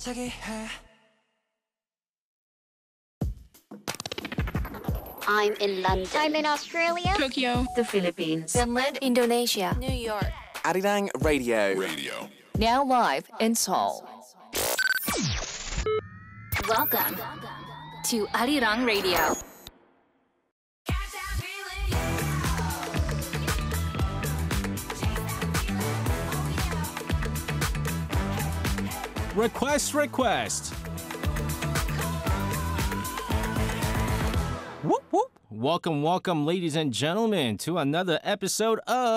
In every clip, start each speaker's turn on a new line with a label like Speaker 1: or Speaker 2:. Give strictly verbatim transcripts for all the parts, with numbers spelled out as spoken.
Speaker 1: I'm in London.
Speaker 2: I'm in Australia.
Speaker 3: Tokyo.
Speaker 4: The Philippines.
Speaker 2: Finland.
Speaker 5: Indonesia.
Speaker 6: New York.
Speaker 7: Arirang Radio.
Speaker 8: Radio.
Speaker 5: Now live in Seoul.
Speaker 2: Welcome to Arirang Radio.
Speaker 9: Request, request. Whoop, whoop. Welcome, welcome, ladies and gentlemen, to another episode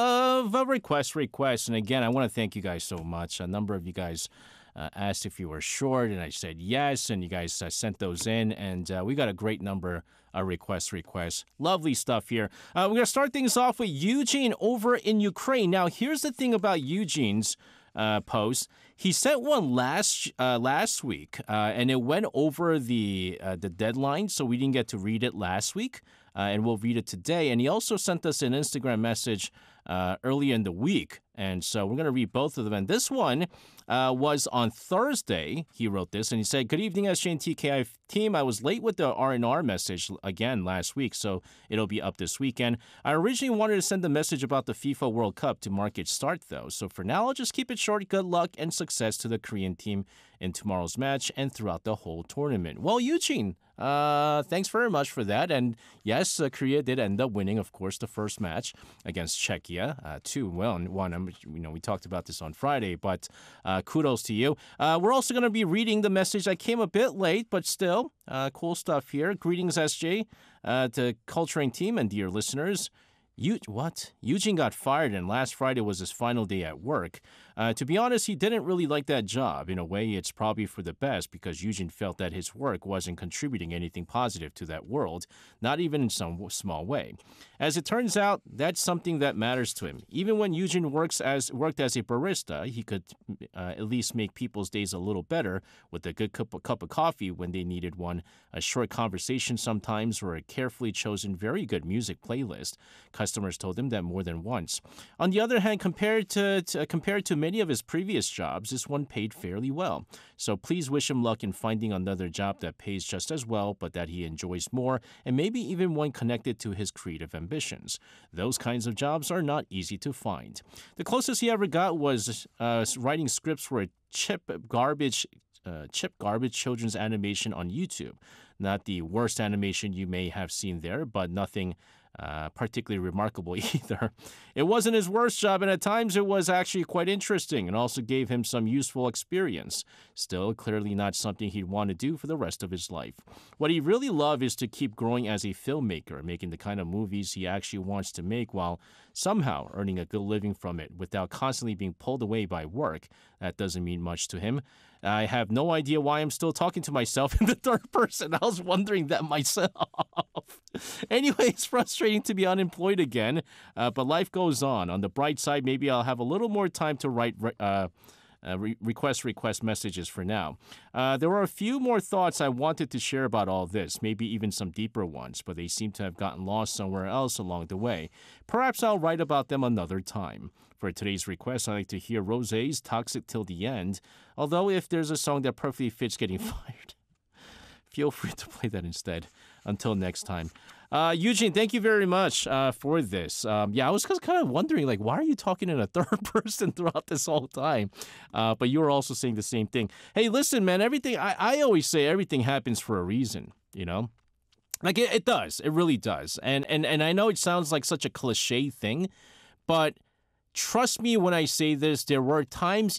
Speaker 9: of a Request, Request. And again, I want to thank you guys so much. A number of you guys uh, asked if you were short, and I said yes, and you guys uh, sent those in, and uh, we got a great number of Request, Request. Lovely stuff here. Uh, we're going to start things off with Eugene over in Ukraine. Now, here's the thing about Eugene's Uh, post. He sent one last uh, last week, uh, and it went over the uh, the deadline, so we didn't get to read it last week, uh, and we'll read it today. And he also sent us an Instagram message uh, earlier in the week, and so we're going to read both of them. And this one uh, was on Thursday. He wrote this, and he said, "Good evening, S J and T K I team. I was late with the R and R message again last week, so it'll be up this weekend. I originally wanted to send a message about the FIFA World Cup to mark its start, though. So for now, I'll just keep it short. Good luck and success to the Korean team in tomorrow's match and throughout the whole tournament." Well, Eugene, uh, thanks very much for that. And yes, uh, Korea did end up winning, of course, the first match against Czechia, uh, two well, one. Um, you know, we talked about this on Friday, but uh, kudos to you. Uh, we're also going to be reading the message that came a bit late, but still, uh, cool stuff here. Greetings, S J, uh, to Culturing team and dear listeners. You what? Eugene got fired, and last Friday was his final day at work. Uh, to be honest, he didn't really like that job. In a way, it's probably for the best because Eugene felt that his work wasn't contributing anything positive to that world, not even in some small way. As it turns out, that's something that matters to him. Even when Eugene works as worked as a barista, he could uh, at least make people's days a little better with a good cup of, cup of coffee when they needed one, a short conversation sometimes, or a carefully chosen very good music playlist. Customers told him that more than once. On the other hand, compared to, to compared to many of his previous jobs, this one paid fairly well. So please wish him luck in finding another job that pays just as well, but that he enjoys more, and maybe even one connected to his creative ambitions. Those kinds of jobs are not easy to find. The closest he ever got was uh, writing scripts for a chip garbage Uh, chip garbage children's animation on YouTube. Not the worst animation you may have seen there, but nothing uh, particularly remarkable either. It wasn't his worst job, and at times it was actually quite interesting and also gave him some useful experience. Still, clearly not something he'd want to do for the rest of his life. What he really loved is to keep growing as a filmmaker, making the kind of movies he actually wants to make while somehow earning a good living from it without constantly being pulled away by work. That doesn't mean much to him. I have no idea why I'm still talking to myself in the third person. I was wondering that myself. Anyway, it's frustrating to be unemployed again, uh, but life goes on. On the bright side, maybe I'll have a little more time to write uh, uh, re- request request messages for now. Uh, there were a few more thoughts I wanted to share about all this, maybe even some deeper ones, but they seem to have gotten lost somewhere else along the way. Perhaps I'll write about them another time. For today's request, I'd like to hear Rosé's Toxic Till the End, although if there's a song that perfectly fits getting fired, feel free to play that instead. Until next time. Uh, Eugene, thank you very much uh, for this. Um, yeah, I was kind of wondering, like, why are you talking in a third person throughout this whole time? Uh, but you were also saying the same thing. Hey, listen, man, everything, I, I always say everything happens for a reason, you know? Like, it, it does. It really does. And, and, and I know it sounds like such a cliche thing, but trust me when I say this, there were times